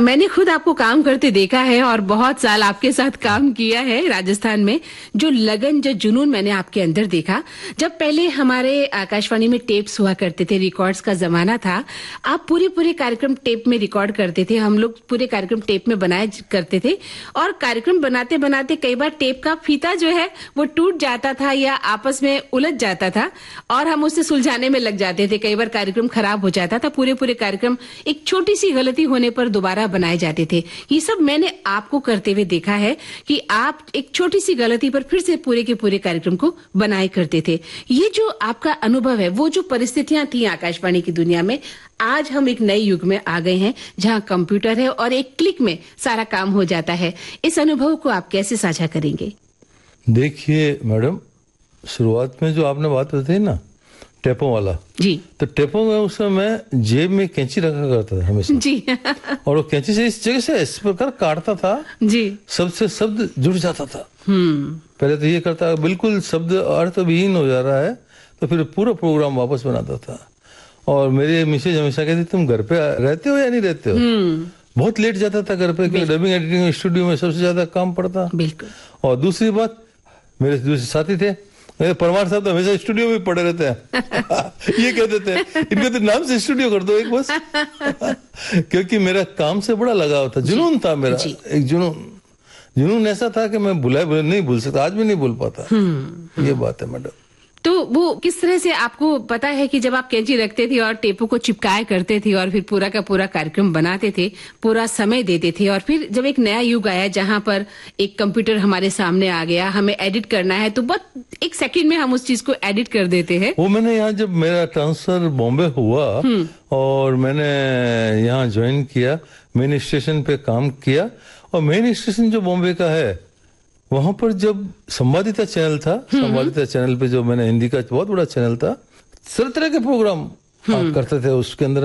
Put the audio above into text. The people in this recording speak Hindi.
मैंने खुद आपको काम करते देखा है और बहुत साल आपके साथ काम किया है राजस्थान में। जो लगन, जो जुनून मैंने आपके अंदर देखा, जब पहले हमारे आकाशवाणी में टेप्स हुआ करते थे, रिकॉर्ड्स का जमाना था, आप पूरे कार्यक्रम टेप में रिकॉर्ड करते थे, हम लोग पूरे कार्यक्रम टेप में बनाए करते थे और कार्यक्रम बनाते बनाते कई बार टेप का फीता जो है वो टूट जाता था या आपस में उलझ जाता था और हम उसे सुलझाने में लग जाते थे। कई बार कार्यक्रम खराब हो जाता था, पूरे कार्यक्रम एक छोटी सी गलती होने पर दोबारा बनाए जाते थे। ये सब मैंने आपको करते हुए देखा है कि आप एक छोटी सी गलती पर फिर से पूरे के पूरे कार्यक्रम को बनाए करते थे। ये जो आपका अनुभव है, वो जो परिस्थितियां थी आकाशवाणी की दुनिया में, आज हम एक नए युग में आ गए हैं जहां कंप्यूटर है और एक क्लिक में सारा काम हो जाता है। इस अनुभव को आप कैसे साझा करेंगे? देखिए मैडम, शुरुआत में जो आपने बात बताई ना टेपों वाला जी, तो टेपों में उस समय मैं जेब में कैंची रखा करता था हमेशा जी और वो कैंची से इस जगह से इस प्रकार काटता था जी, सबसे शब्द जुड़ जाता था। पहले तो ये करता बिल्कुल शब्द अर्थविहीन हो जा रहा है तो फिर पूरा प्रोग्राम वापस बनाता था। और मेरी मिसेज हमेशा कहती तुम घर पे रहते हो या नहीं रहते हो? बहुत लेट जाता था घर पे क्योंकि डबिंग एडिटिंग स्टूडियो में सबसे ज्यादा काम पड़ता। बिल्कुल। और दूसरी बात, मेरे दूसरे साथी थे परमार साहब, तो हमेशा स्टूडियो में पड़े रहते हैं ये कहते थे इनको तो नाम से स्टूडियो कर दो एक बस क्योंकि मेरा काम से बड़ा लगाव था, जुनून था मेरा, एक जुनून ऐसा था कि मैं बुलाए नहीं भूल सकता, आज भी नहीं भूल पाता। ये बात है मैडम। तो वो किस तरह से आपको पता है कि जब आप कैंची रखते थे और टेपों को चिपकाए करते थे और फिर पूरा का पूरा कार्यक्रम बनाते थे, पूरा समय देते थे, और फिर जब एक नया युग आया जहां पर एक कंप्यूटर हमारे सामने आ गया, हमें एडिट करना है तो बस एक सेकंड में हम उस चीज को एडिट कर देते हैं। वो मैंने यहाँ जब मेरा ट्रांसफर बॉम्बे हुआ और मैंने यहाँ ज्वाइन किया, मेन स्टेशन पे काम किया, और मेन स्टेशन जो बॉम्बे का है वहां पर जब संवादिता चैनल था, संवादिता चैनल पे जो मैंने हिंदी का बहुत बड़ा चैनल था, तरह तरह के प्रोग्राम करते थे उसके अंदर।